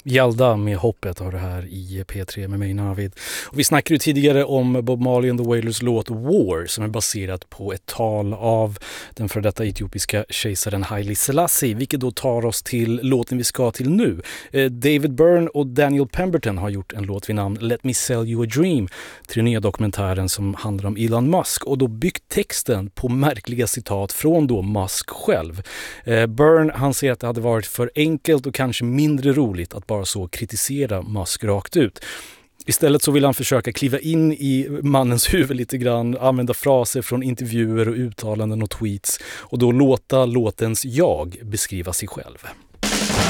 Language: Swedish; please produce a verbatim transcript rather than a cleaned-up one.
Gälda med hoppet har det här i P tre med mig Navid. Och vi snackade ju tidigare om Bob Marley and the Wailers låt War som är baserat på ett tal av den för detta etiopiska kejsaren Haile Selassie, vilket då tar oss till låten vi ska till nu. David Byrne och Daniel Pemberton har gjort en låt vid namn Let Me Sell You a Dream till den nya dokumentären som handlar om Elon Musk och då byggt texten på märkliga citat från då Musk själv. Byrne, han säger att det hade varit för enkelt och kanske mindre roligt att bara så kritisera Musk rakt ut. Istället så vill han försöka kliva in i mannens huvud lite grann, använda fraser från intervjuer och uttalanden och tweets och då låta låtens jag beskriva sig själv.